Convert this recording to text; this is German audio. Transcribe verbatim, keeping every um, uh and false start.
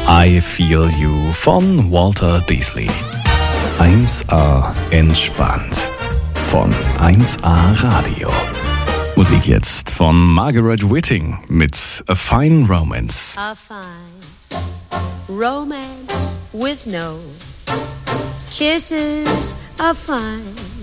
I Feel You von Walter Beasley. eins A entspannt von eins A Radio. Musik jetzt von Margaret Whiting mit A Fine Romance. A fine romance with no kisses. A fine